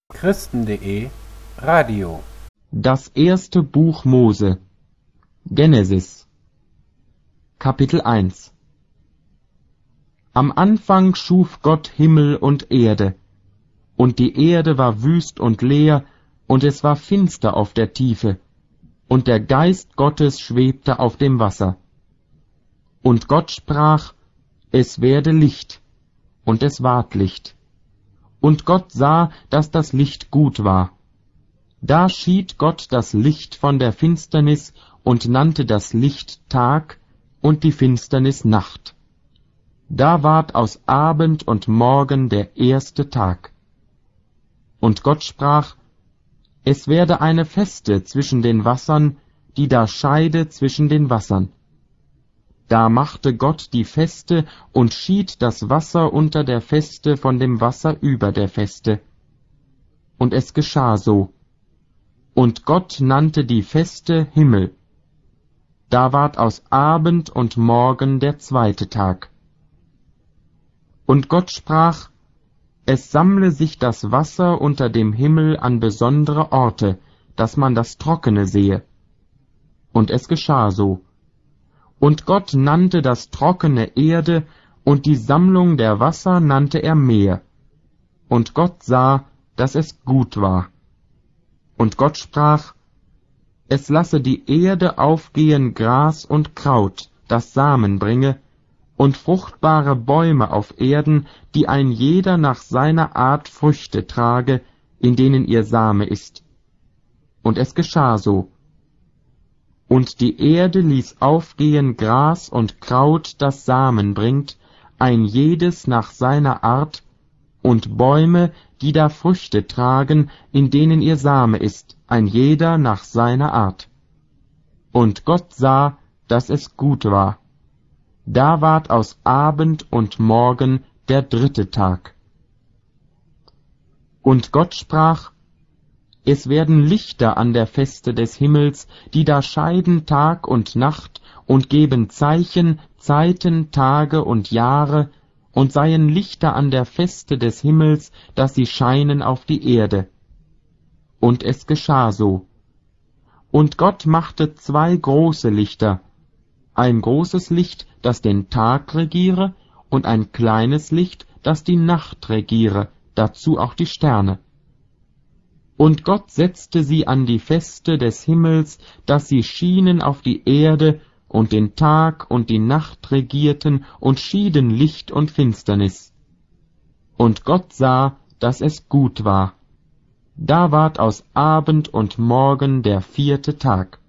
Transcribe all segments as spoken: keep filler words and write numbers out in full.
Christen.de Radio. Das erste Buch Mose. Genesis. Kapitel eins. Am Anfang schuf Gott Himmel und Erde, und die Erde war wüst und leer, und es war finster auf der Tiefe, und der Geist Gottes schwebte auf dem Wasser. Und Gott sprach, es werde Licht, und es ward Licht. Und Gott sah, dass das Licht gut war. Da schied Gott das Licht von der Finsternis und nannte das Licht Tag und die Finsternis Nacht. Da ward aus Abend und Morgen der erste Tag. Und Gott sprach, es werde eine Feste zwischen den Wassern, die da scheide zwischen den Wassern. Da machte Gott die Feste und schied das Wasser unter der Feste von dem Wasser über der Feste. Und es geschah so. Und Gott nannte die Feste Himmel. Da ward aus Abend und Morgen der zweite Tag. Und Gott sprach, es sammle sich das Wasser unter dem Himmel an besondere Orte, dass man das Trockene sehe. Und es geschah so. Und Gott nannte das Trockene Erde, und die Sammlung der Wasser nannte er Meer. Und Gott sah, dass es gut war. Und Gott sprach, es lasse die Erde aufgehen Gras und Kraut, das Samen bringe, und fruchtbare Bäume auf Erden, die ein jeder nach seiner Art Früchte trage, in denen ihr Same ist. Und es geschah so. Und die Erde ließ aufgehen Gras und Kraut, das Samen bringt, ein jedes nach seiner Art, und Bäume, die da Früchte tragen, in denen ihr Same ist, ein jeder nach seiner Art. Und Gott sah, dass es gut war. Da ward aus Abend und Morgen der dritte Tag. Und Gott sprach, es werden Lichter an der Feste des Himmels, die da scheiden Tag und Nacht und geben Zeichen, Zeiten, Tage und Jahre, und seien Lichter an der Feste des Himmels, dass sie scheinen auf die Erde. Und es geschah so. Und Gott machte zwei große Lichter, ein großes Licht, das den Tag regiere, und ein kleines Licht, das die Nacht regiere, dazu auch die Sterne. Und Gott setzte sie an die Feste des Himmels, dass sie schienen auf die Erde, und den Tag und die Nacht regierten und schieden Licht und Finsternis. Und Gott sah, dass es gut war. Da ward aus Abend und Morgen der vierte Tag.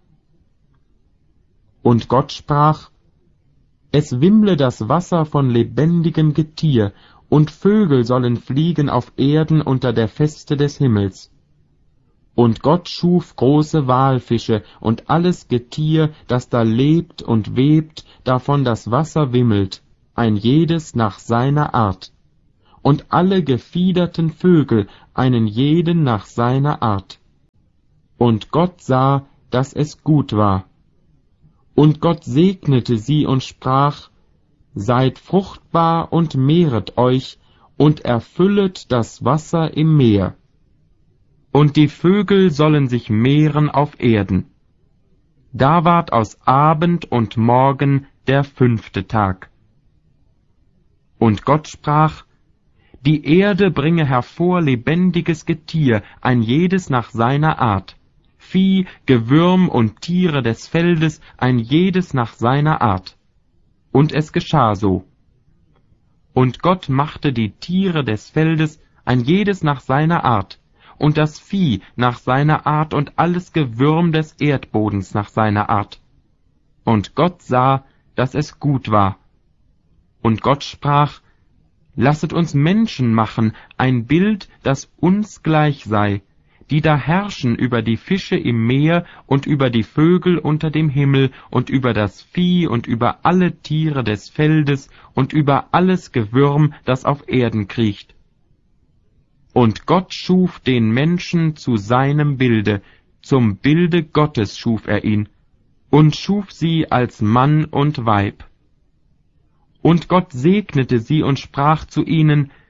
Und Gott sprach, es wimmle das Wasser von lebendigem Getier, und Vögel sollen fliegen auf Erden unter der Feste des Himmels. Und Gott schuf große Walfische und alles Getier, das da lebt und webt, davon das Wasser wimmelt, ein jedes nach seiner Art. Und alle gefiederten Vögel, einen jeden nach seiner Art. Und Gott sah, dass es gut war. Und Gott segnete sie und sprach, seid fruchtbar und mehret euch, und erfüllet das Wasser im Meer. Und die Vögel sollen sich mehren auf Erden. Da ward aus Abend und Morgen der fünfte Tag. Und Gott sprach, die Erde bringe hervor lebendiges Getier, ein jedes nach seiner Art, Vieh, Gewürm und Tiere des Feldes, ein jedes nach seiner Art. Und es geschah so. Und Gott machte die Tiere des Feldes, ein jedes nach seiner Art, und das Vieh nach seiner Art und alles Gewürm des Erdbodens nach seiner Art. Und Gott sah, dass es gut war. Und Gott sprach, lasset uns Menschen machen, ein Bild, das uns gleich sei, die da herrschen über die Fische im Meer und über die Vögel unter dem Himmel und über das Vieh und über alle Tiere des Feldes und über alles Gewürm, das auf Erden kriecht. Und Gott schuf den Menschen zu seinem Bilde, zum Bilde Gottes schuf er ihn, und schuf sie als Mann und Weib. Und Gott segnete sie und sprach zu ihnen,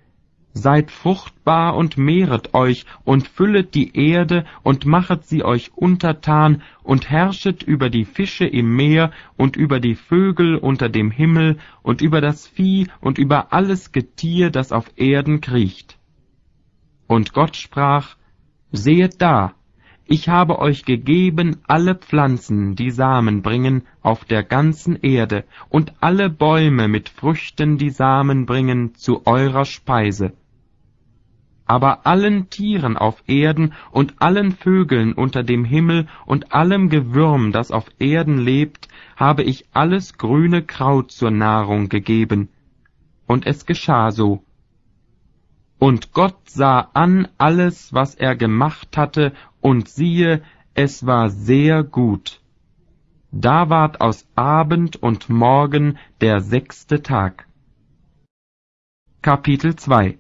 Seid fruchtbar und mehret euch und füllet die Erde und machet sie euch untertan und herrschet über die Fische im Meer und über die Vögel unter dem Himmel und über das Vieh und über alles Getier, das auf Erden kriecht. Und Gott sprach: Sehet da, ich habe euch gegeben alle Pflanzen, die Samen bringen, auf der ganzen Erde, und alle Bäume mit Früchten, die Samen bringen, zu eurer Speise. Aber allen Tieren auf Erden und allen Vögeln unter dem Himmel und allem Gewürm, das auf Erden lebt, habe ich alles grüne Kraut zur Nahrung gegeben. Und es geschah so. Und Gott sah an alles, was er gemacht hatte, und siehe, es war sehr gut. Da ward aus Abend und Morgen der sechste Tag. Kapitel zwei.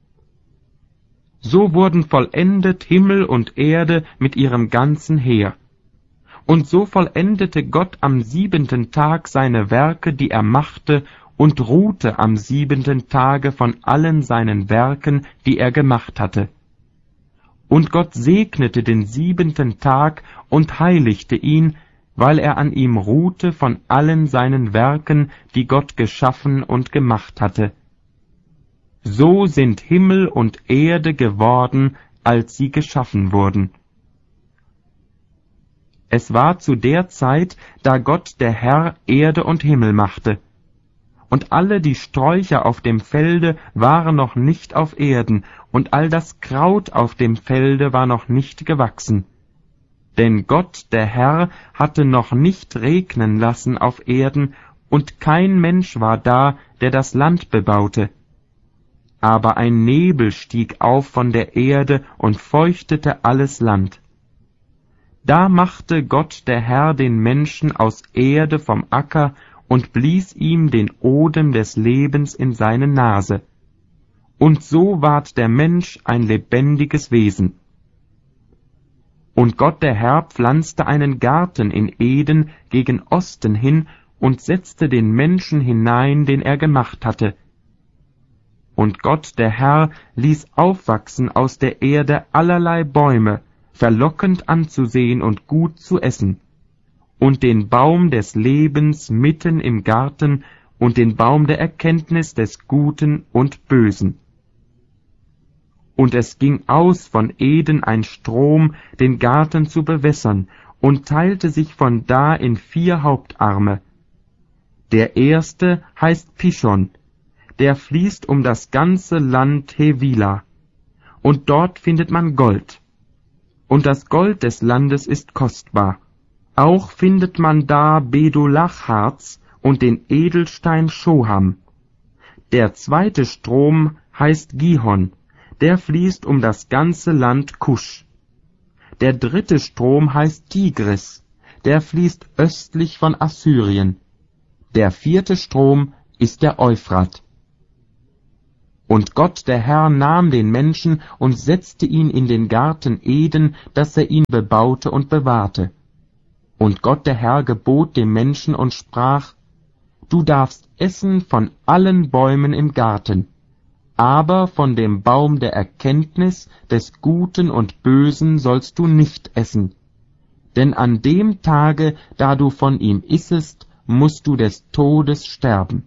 So wurden vollendet Himmel und Erde mit ihrem ganzen Heer. Und so vollendete Gott am siebenten Tag seine Werke, die er machte, und ruhte am siebenten Tage von allen seinen Werken, die er gemacht hatte. Und Gott segnete den siebenten Tag und heiligte ihn, weil er an ihm ruhte von allen seinen Werken, die Gott geschaffen und gemacht hatte. So sind Himmel und Erde geworden, als sie geschaffen wurden. Es war zu der Zeit, da Gott der Herr Erde und Himmel machte. Und alle die Sträucher auf dem Felde waren noch nicht auf Erden, und all das Kraut auf dem Felde war noch nicht gewachsen. Denn Gott der Herr hatte noch nicht regnen lassen auf Erden, und kein Mensch war da, der das Land bebaute. Aber ein Nebel stieg auf von der Erde und feuchtete alles Land. Da machte Gott der Herr den Menschen aus Erde vom Acker und blies ihm den Odem des Lebens in seine Nase. Und so ward der Mensch ein lebendiges Wesen. Und Gott der Herr pflanzte einen Garten in Eden gegen Osten hin und setzte den Menschen hinein, den er gemacht hatte. Und Gott der Herr ließ aufwachsen aus der Erde allerlei Bäume, verlockend anzusehen und gut zu essen, und den Baum des Lebens mitten im Garten und den Baum der Erkenntnis des Guten und Bösen. Und es ging aus von Eden ein Strom, den Garten zu bewässern, und teilte sich von da in vier Hauptarme. Der erste heißt Pishon, der fließt um das ganze Land Hevila, und dort findet man Gold. Und das Gold des Landes ist kostbar. Auch findet man da Bedolachharz und den Edelstein Shoham. Der zweite Strom heißt Gihon, der fließt um das ganze Land Kusch. Der dritte Strom heißt Tigris, der fließt östlich von Assyrien. Der vierte Strom ist der Euphrat. Und Gott der Herr nahm den Menschen und setzte ihn in den Garten Eden, dass er ihn bebaute und bewahrte. Und Gott der Herr gebot dem Menschen und sprach: Du darfst essen von allen Bäumen im Garten, aber von dem Baum der Erkenntnis des Guten und Bösen sollst du nicht essen. Denn an dem Tage, da du von ihm issest, musst du des Todes sterben.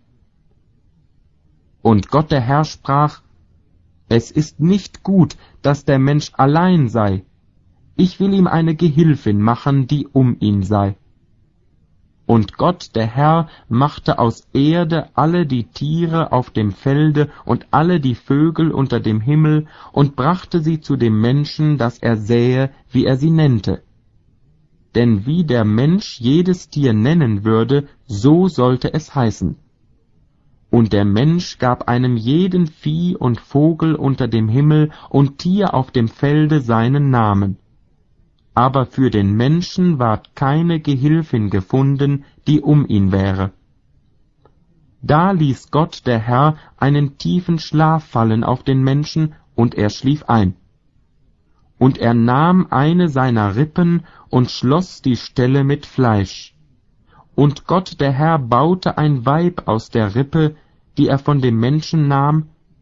Und Gott der Herr sprach: Es ist nicht gut, dass der Mensch allein sei. Ich will ihm eine Gehilfin machen, die um ihn sei. Und Gott der Herr machte aus Erde alle die Tiere auf dem Felde und alle die Vögel unter dem Himmel und brachte sie zu dem Menschen, dass er sähe, wie er sie nennte. Denn wie der Mensch jedes Tier nennen würde, so sollte es heißen. Und der Mensch gab einem jeden Vieh und Vogel unter dem Himmel und Tier auf dem Felde seinen Namen. Aber für den Menschen ward keine Gehilfin gefunden, die um ihn wäre. Da ließ Gott der Herr einen tiefen Schlaf fallen auf den Menschen, und er schlief ein. Und er nahm eine seiner Rippen und schloss die Stelle mit Fleisch. Und Gott der Herr baute ein Weib aus der Rippe, die er von dem Menschen nahm,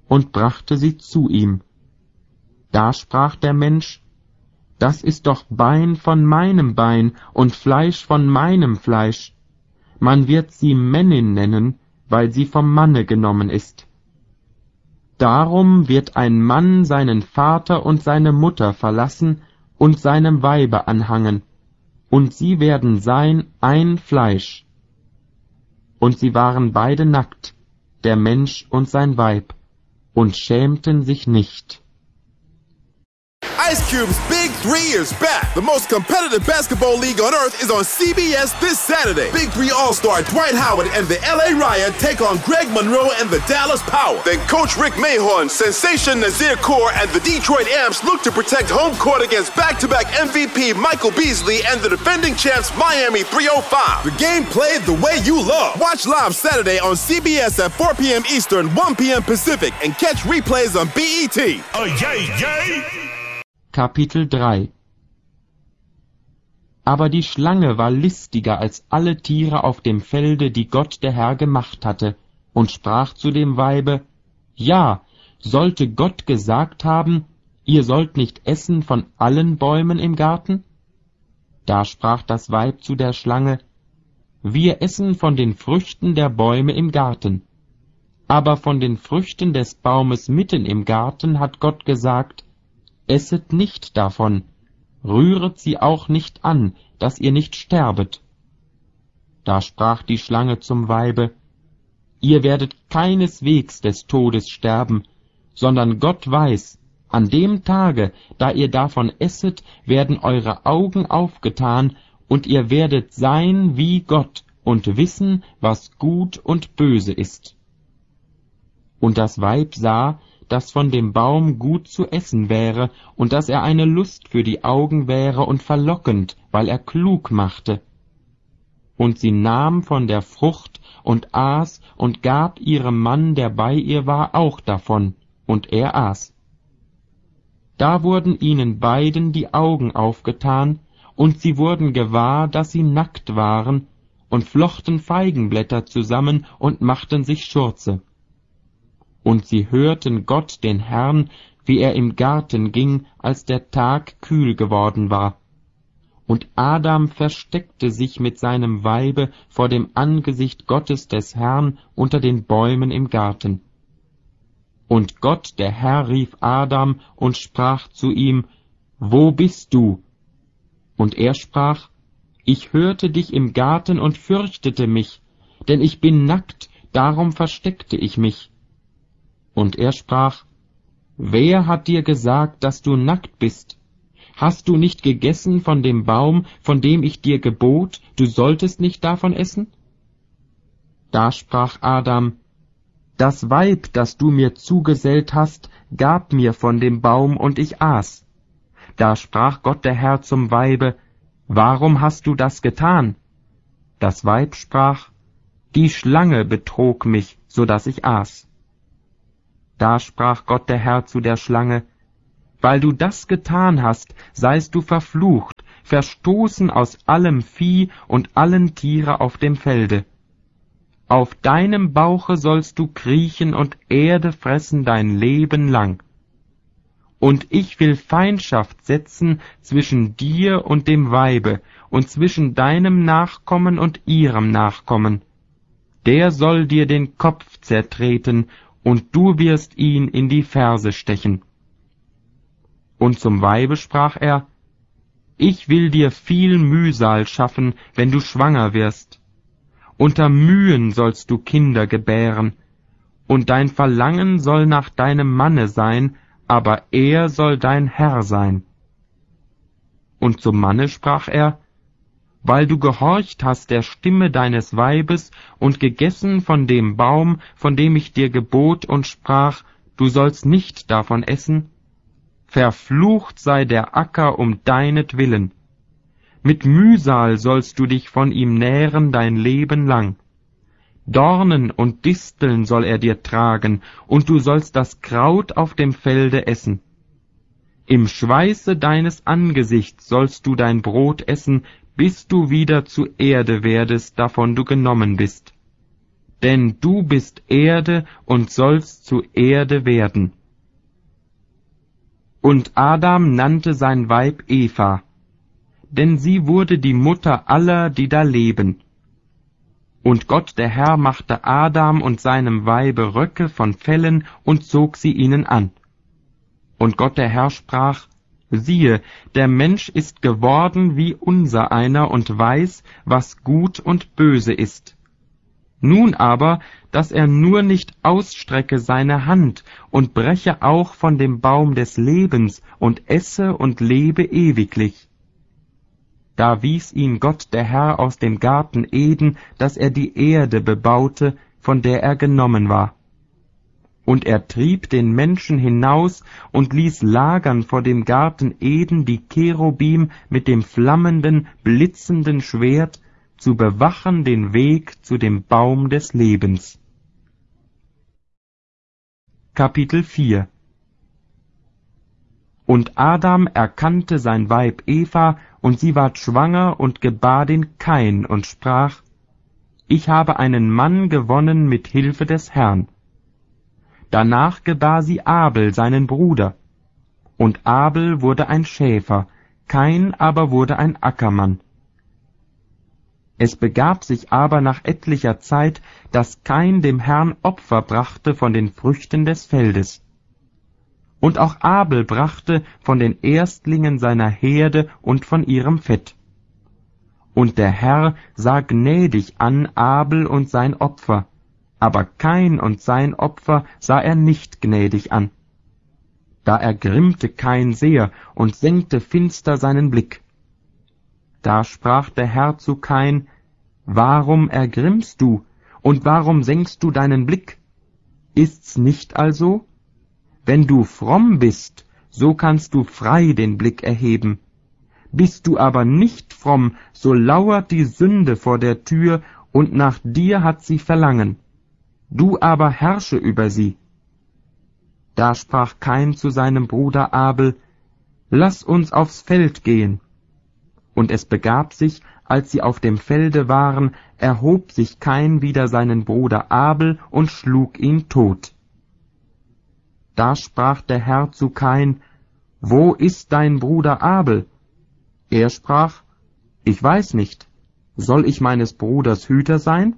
und brachte sie zu ihm. Da sprach der Mensch: Das ist doch Bein von meinem Bein und Fleisch von meinem Fleisch. Man wird sie Männin nennen, weil sie vom Manne genommen ist. Darum wird ein Mann seinen Vater und seine Mutter verlassen und seinem Weibe anhangen, und sie werden sein ein Fleisch. Und sie waren beide nackt, der Mensch und sein Weib, und schämten sich nicht. Ice Cube's Big Three is back. The most competitive basketball league on earth is on C B S this Saturday. Big Three All-Star Dwight Howard and the L A Riot take on Greg Monroe and the Dallas Power. Then Coach Rick Mahorn, Sensation Nazir Kaur, and the Detroit Amps look to protect home court against back-to-back M V P Michael Beasley and the defending champs Miami three oh five. The game played the way you love. Watch live Saturday on C B S at four p.m. Eastern, one p.m. Pacific, and catch replays on B E T. Oh, yay, yay! Kapitel drei. Aber die Schlange war listiger als alle Tiere auf dem Felde, die Gott der Herr gemacht hatte, und sprach zu dem Weibe: Ja, sollte Gott gesagt haben, ihr sollt nicht essen von allen Bäumen im Garten? Da sprach das Weib zu der Schlange: Wir essen von den Früchten der Bäume im Garten. Aber von den Früchten des Baumes mitten im Garten hat Gott gesagt: Esset nicht davon, rühret sie auch nicht an, dass ihr nicht sterbet. Da sprach die Schlange zum Weibe: Ihr werdet keineswegs des Todes sterben, sondern Gott weiß, an dem Tage, da ihr davon esset, werden eure Augen aufgetan, und ihr werdet sein wie Gott und wissen, was gut und böse ist. Und das Weib sah, dass von dem Baum gut zu essen wäre, und dass er eine Lust für die Augen wäre und verlockend, weil er klug machte. Und sie nahm von der Frucht und aß und gab ihrem Mann, der bei ihr war, auch davon, und er aß. Da wurden ihnen beiden die Augen aufgetan, und sie wurden gewahr, dass sie nackt waren, und flochten Feigenblätter zusammen und machten sich Schurze. Und sie hörten Gott den Herrn, wie er im Garten ging, als der Tag kühl geworden war. Und Adam versteckte sich mit seinem Weibe vor dem Angesicht Gottes des Herrn unter den Bäumen im Garten. Und Gott, der Herr, rief Adam und sprach zu ihm: Wo bist du? Und er sprach: Ich hörte dich im Garten und fürchtete mich, denn ich bin nackt, darum versteckte ich mich. Und er sprach: Wer hat dir gesagt, dass du nackt bist? Hast du nicht gegessen von dem Baum, von dem ich dir gebot, du solltest nicht davon essen? Da sprach Adam: Das Weib, das du mir zugesellt hast, gab mir von dem Baum, und ich aß. Da sprach Gott der Herr zum Weibe: Warum hast du das getan? Das Weib sprach: Die Schlange betrog mich, so dass ich aß. Da sprach Gott der Herr zu der Schlange: Weil du das getan hast, seist du verflucht, verstoßen aus allem Vieh und allen Tiere auf dem Felde. Auf deinem Bauche sollst du kriechen und Erde fressen dein Leben lang. Und ich will Feindschaft setzen zwischen dir und dem Weibe und zwischen deinem Nachkommen und ihrem Nachkommen. Der soll dir den Kopf zertreten, und du wirst ihn in die Ferse stechen. Und zum Weibe sprach er: Ich will dir viel Mühsal schaffen, wenn du schwanger wirst. Unter Mühen sollst du Kinder gebären, und dein Verlangen soll nach deinem Manne sein, aber er soll dein Herr sein. Und zum Manne sprach er: Weil du gehorcht hast der Stimme deines Weibes und gegessen von dem Baum, von dem ich dir gebot und sprach, du sollst nicht davon essen, verflucht sei der Acker um deinetwillen. Mit Mühsal sollst du dich von ihm nähren dein Leben lang. Dornen und Disteln soll er dir tragen, und du sollst das Kraut auf dem Felde essen. Im Schweiße deines Angesichts sollst du dein Brot essen, bis du wieder zu Erde werdest, davon du genommen bist. denn du bist Erde und sollst zu Erde werden. Und Adam nannte sein Weib Eva, denn sie wurde die Mutter aller, die da leben. Und Gott der Herr machte Adam und seinem Weibe Röcke von Fellen und zog sie ihnen an. Und Gott der Herr sprach, siehe, der Mensch ist geworden wie unser einer und weiß, was gut und böse ist. Nun aber, dass er nur nicht ausstrecke seine Hand und breche auch von dem Baum des Lebens und esse und lebe ewiglich. Da wies ihn Gott der Herr aus dem Garten Eden, dass er die Erde bebaute, von der er genommen war. Und er trieb den Menschen hinaus und ließ lagern vor dem Garten Eden die Cherubim mit dem flammenden, blitzenden Schwert, zu bewachen den Weg zu dem Baum des Lebens. Kapitel vier. Und Adam erkannte sein Weib Eva, und sie ward schwanger und gebar den Kain und sprach, ich habe einen Mann gewonnen mit Hilfe des Herrn. Danach gebar sie Abel, seinen Bruder. Und Abel wurde ein Schäfer, Kain aber wurde ein Ackermann. Es begab sich aber nach etlicher Zeit, dass Kain dem Herrn Opfer brachte von den Früchten des Feldes. Und auch Abel brachte von den Erstlingen seiner Herde und von ihrem Fett. Und der Herr sah gnädig an Abel und sein Opfer, aber Kain und sein Opfer sah er nicht gnädig an. Da ergrimmte Kain sehr und senkte finster seinen Blick. Da sprach der Herr zu Kain, warum ergrimmst du, und warum senkst du deinen Blick? Ist's nicht also? Wenn du fromm bist, so kannst du frei den Blick erheben. Bist du aber nicht fromm, so lauert die Sünde vor der Tür, und nach dir hat sie Verlangen. Du aber herrsche über sie. Da sprach Kain zu seinem Bruder Abel, lass uns aufs Feld gehen. Und es begab sich, als sie auf dem Felde waren, erhob sich Kain wider seinen Bruder Abel und schlug ihn tot. Da sprach der Herr zu Kain, wo ist dein Bruder Abel? Er sprach, ich weiß nicht, soll ich meines Bruders Hüter sein?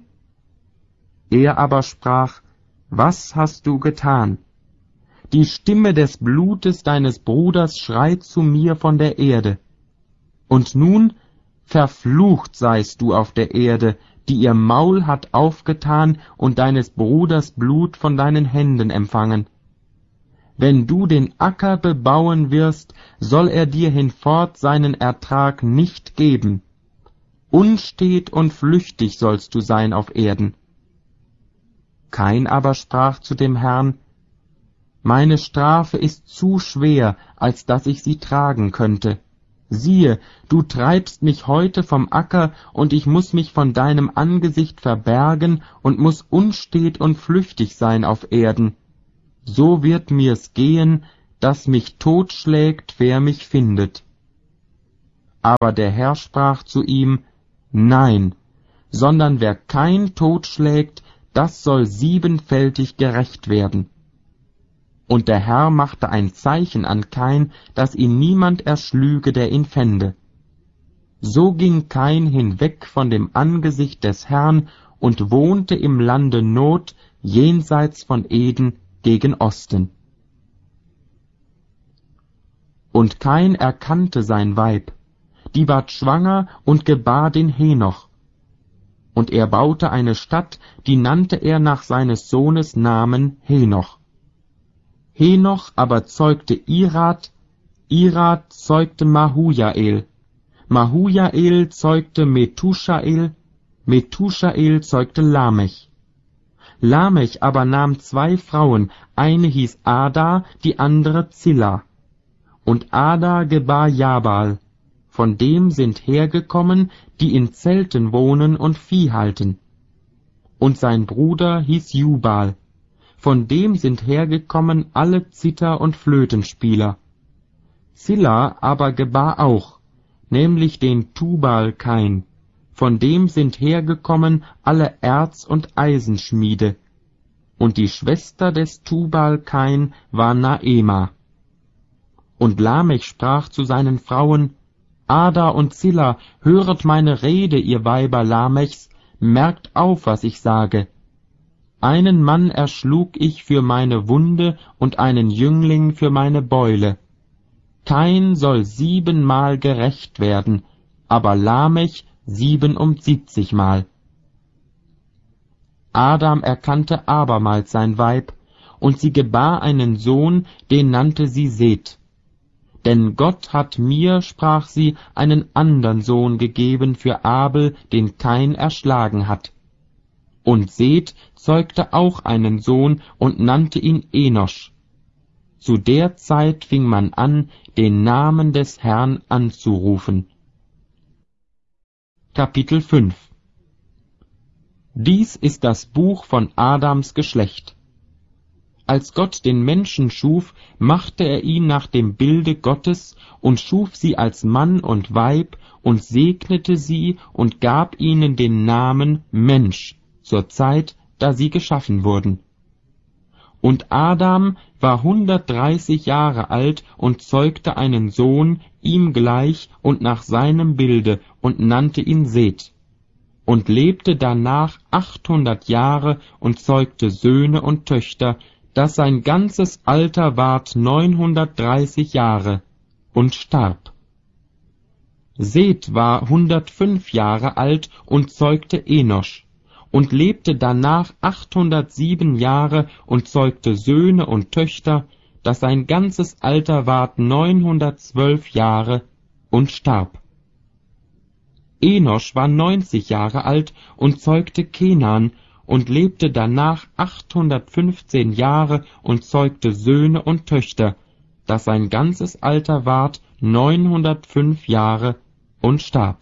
Er aber sprach, was hast du getan? Die Stimme des Blutes deines Bruders schreit zu mir von der Erde. Und nun, verflucht seist du auf der Erde, die ihr Maul hat aufgetan und deines Bruders Blut von deinen Händen empfangen. Wenn du den Acker bebauen wirst, soll er dir hinfort seinen Ertrag nicht geben. Unstet und flüchtig sollst du sein auf Erden. Kain aber sprach zu dem Herrn, meine Strafe ist zu schwer, als dass ich sie tragen könnte. Siehe, du treibst mich heute vom Acker, und ich muß mich von deinem Angesicht verbergen und muß unstet und flüchtig sein auf Erden. So wird mir's gehen, dass mich totschlägt, wer mich findet. Aber der Herr sprach zu ihm, nein, sondern wer kein totschlägt, das soll siebenfältig gerächt werden. Und der Herr machte ein Zeichen an Kain, dass ihn niemand erschlüge, der ihn fände. So ging Kain hinweg von dem Angesicht des Herrn und wohnte im Lande Not, jenseits von Eden, gegen Osten. Und Kain erkannte sein Weib, die ward schwanger und gebar den Henoch. Und er baute eine Stadt, die nannte er nach seines Sohnes Namen Henoch. Henoch aber zeugte Irad, Irad zeugte Mahujael, Mahujael zeugte Methushael, Methushael zeugte Lamech. Lamech aber nahm zwei Frauen, eine hieß Ada, die andere Zilla. Und Ada gebar Jabal, von dem sind hergekommen, die in Zelten wohnen und Vieh halten. Und sein Bruder hieß Jubal, von dem sind hergekommen alle Zither- und Flötenspieler. Zilla aber gebar auch, nämlich den Tubal-Kain, von dem sind hergekommen alle Erz- und Eisenschmiede. Und die Schwester des Tubal-Kain war Naema. Und Lamech sprach zu seinen Frauen: Ada und Zilla, höret meine Rede, ihr Weiber Lamechs, merkt auf, was ich sage. Einen Mann erschlug ich für meine Wunde und einen Jüngling für meine Beule. Kain soll siebenmal gerächt werden, aber Lamech siebenundsiebzigmal. Adam erkannte abermals sein Weib, und sie gebar einen Sohn, den nannte sie Seth. Denn Gott hat mir, sprach sie, einen andern Sohn gegeben für Abel, den Kain erschlagen hat. Und Seth zeugte auch einen Sohn und nannte ihn Enosch. Zu der Zeit fing man an, den Namen des Herrn anzurufen. Kapitel fünf. Dies ist das Buch von Adams Geschlecht. Als Gott den Menschen schuf, machte er ihn nach dem Bilde Gottes und schuf sie als Mann und Weib und segnete sie und gab ihnen den Namen Mensch zur Zeit, da sie geschaffen wurden. Und Adam war hundertdreißig Jahre alt und zeugte einen Sohn, ihm gleich und nach seinem Bilde, und nannte ihn Seth. Und lebte danach achthundert Jahre und zeugte Söhne und Töchter, dass sein ganzes Alter ward neunhundertdreißig Jahre, und starb. Seth war hundertfünf Jahre alt und zeugte Enosch, und lebte danach achthundertsieben Jahre und zeugte Söhne und Töchter, dass sein ganzes Alter ward neunhundertzwölf Jahre, und starb. Enosch war neunzig Jahre alt und zeugte Kenan, und lebte danach achthundertfünfzehn Jahre und zeugte Söhne und Töchter, dass sein ganzes Alter ward neunhundertfünf Jahre, und starb.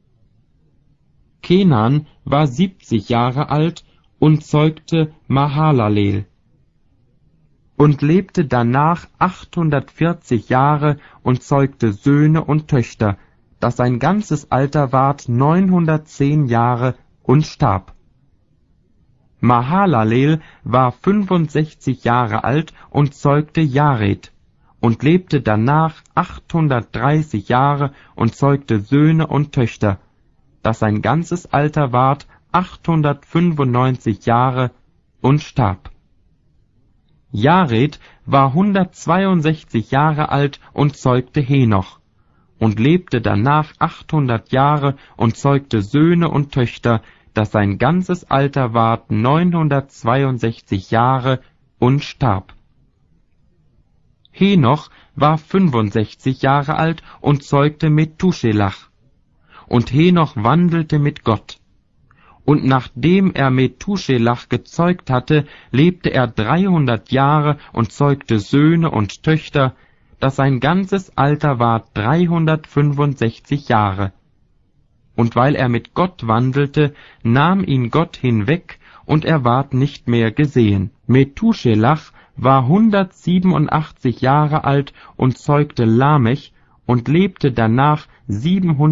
Kenan war siebzig Jahre alt und zeugte Mahalalel, und lebte danach achthundertvierzig Jahre und zeugte Söhne und Töchter, dass sein ganzes Alter ward neunhundertzehn Jahre, und starb. Mahalalel war fünfundsechzig Jahre alt und zeugte Jared, und lebte danach achthundertdreißig Jahre und zeugte Söhne und Töchter, dass sein ganzes Alter ward achthundertfünfundneunzig Jahre, und starb. Jared war hundertzweiundsechzig Jahre alt und zeugte Henoch, und lebte danach achthundert Jahre und zeugte Söhne und Töchter, dass sein ganzes Alter ward neunhundertzweiundsechzig Jahre, und starb. Henoch war fünfundsechzig Jahre alt und zeugte Methuselach. Und Henoch wandelte mit Gott. Und nachdem er Methuselach gezeugt hatte, lebte er dreihundert Jahre und zeugte Söhne und Töchter, dass sein ganzes Alter ward dreihundertfünfundsechzig Jahre. Und weil er mit Gott wandelte, nahm ihn Gott hinweg, und er ward nicht mehr gesehen. Methuselach war hundertsiebenundachtzig Jahre alt und zeugte Lamech und lebte danach siebenhundert